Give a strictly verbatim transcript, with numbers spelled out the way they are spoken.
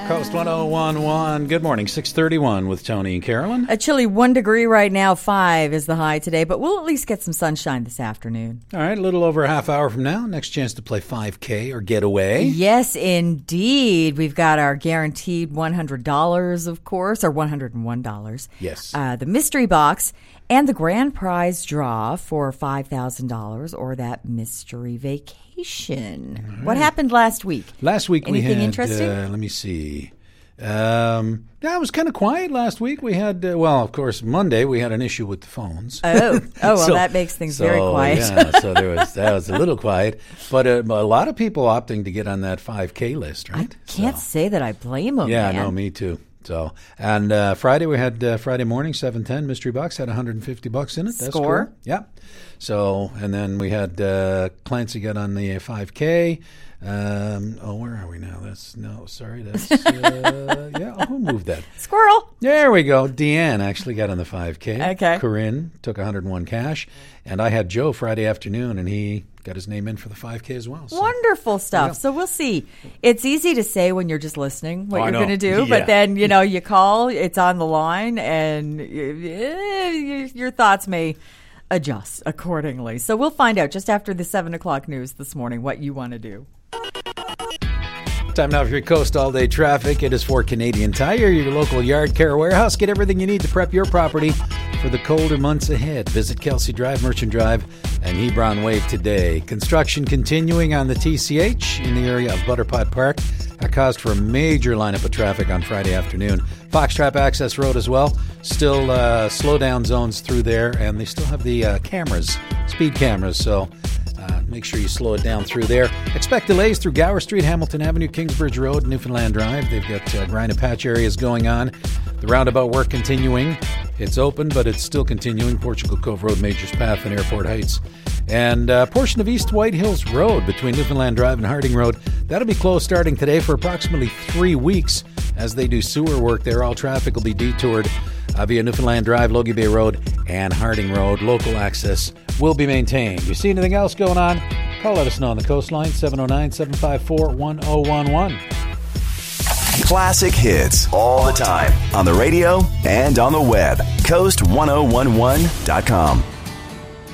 Coast one oh one point one. Good morning, six thirty-one with Tony and Carolyn. A chilly one degree right now. Five is the high today, but we'll at least get some sunshine this afternoon. All right, a little over a half hour from now, next chance to play five K or get away. Yes, indeed. We've got our guaranteed one hundred dollars, of course, or one hundred one dollars. Yes. Uh, the mystery box and the grand prize draw for five thousand dollars or that mystery vacation. Right. What happened last week? Last week Anything we had, interesting? Uh, let me see. Um, yeah, it was kind of quiet last week. We had, uh, well, of course, Monday we had an issue with the phones. Oh, oh, well, so, that makes things so, very quiet. yeah, so there was that was a little quiet, but uh, a lot of people opting to get on that five K list, right? I can't so, say that I blame them. Yeah, man. no, me too. So, and uh, Friday we had uh, Friday morning seven ten mystery box had one hundred fifty bucks in it. That's Score. Cool. Yeah. So, and then we had uh, Clancy got on the five K. Um, oh, where are we now? That's no, sorry. That's uh, yeah. Who moved that? Squirrel. There we go. Deanne actually got on the five K. Okay. Corinne took one hundred one cash, and I had Joe Friday afternoon, and he got his name in for the five K as well. So. Wonderful stuff. Yeah. So we'll see. It's easy to say when you're just listening what Oh, you're going to do, Yeah. but then, you know, you call, it's on the line, and eh, your thoughts may adjust accordingly. So we'll find out just after the seven o'clock news this morning what you want to do. Time now for your Coast All-Day traffic. It is for Canadian Tire, your local yard care warehouse. Get everything you need to prep your property for the colder months ahead. Visit Kelsey Drive, Merchant Drive, and Hebron Way today. Construction continuing on the T C H in the area of Butterpot Park. That caused for a major lineup of traffic on Friday afternoon. Foxtrap Access Road as well. Still uh, slow down zones through there, and they still have the uh, cameras, speed cameras, so uh, make sure you slow it down through there. Expect delays through Gower Street, Hamilton Avenue, Kingsbridge Road, Newfoundland Drive. They've got uh, grind and patch areas going on. The roundabout work continuing. It's open, but it's still continuing. Portugal Cove Road, Majors Path, and Airport Heights. And a portion of East White Hills Road between Newfoundland Drive and Harding Road, that'll be closed starting today for approximately three weeks as they do sewer work there. All traffic will be detoured uh, via Newfoundland Drive, Logie Bay Road, and Harding Road. Local access will be maintained. You see anything else going on? Call let us know on the coastline, seven oh nine, seven five four, one oh one one. Classic hits all the time on the radio and on the web. coast ten eleven dot com.